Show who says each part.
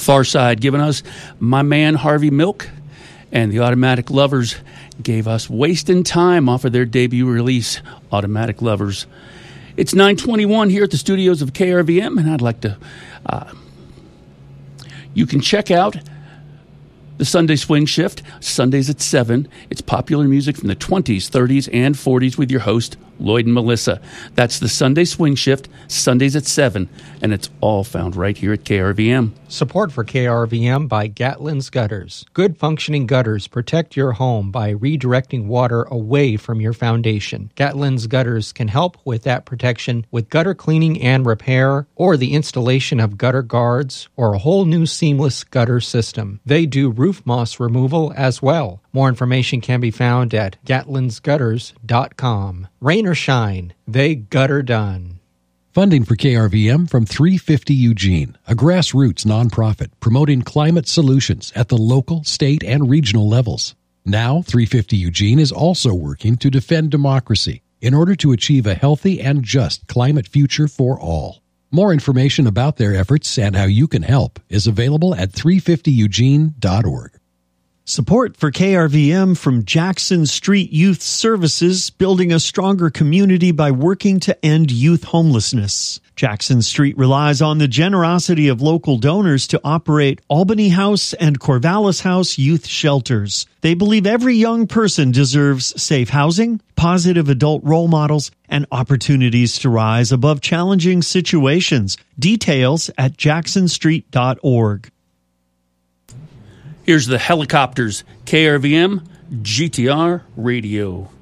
Speaker 1: Far Side giving us My Man Harvey Milk, and the Automatic Lovers gave us Wastin' Time off of their debut release, Automatic Lovers. It's 9:21 here at the studios of KRVM, and I'd like to... you can check out the Sunday Swing Shift, Sundays at 7. It's popular music from the 20s, 30s, and 40s with your host, Lloyd and Melissa. That's the Sunday Swing Shift, Sundays at 7, and it's all found right here at KRVM.
Speaker 2: Support for KRVM by Gatlin's Gutters. Good functioning gutters protect your home by redirecting water away from your foundation. Gatlin's Gutters can help with that protection with gutter cleaning and repair, or the installation of gutter guards, or a whole new seamless gutter system. They do roof moss removal as well. More information can be found at gatlinsgutters.com. Rain or shine, they gutter done.
Speaker 3: Funding for KRVM from 350 Eugene, a grassroots nonprofit promoting climate solutions at the local, state, and regional levels. Now, 350 Eugene is also working to defend democracy in order to achieve a healthy and just climate future for all. More information about their efforts and how you can help is available at 350eugene.org.
Speaker 4: Support for KRVM from Jackson Street Youth Services, building a stronger community by working to end youth homelessness. Jackson Street relies on the generosity of local donors to operate Albany House and Corvallis House youth shelters. They believe every young person deserves safe housing, positive adult role models, and opportunities to rise above challenging situations. Details at jacksonstreet.org.
Speaker 1: Here's the Helicopters, KRVM GTR Radio.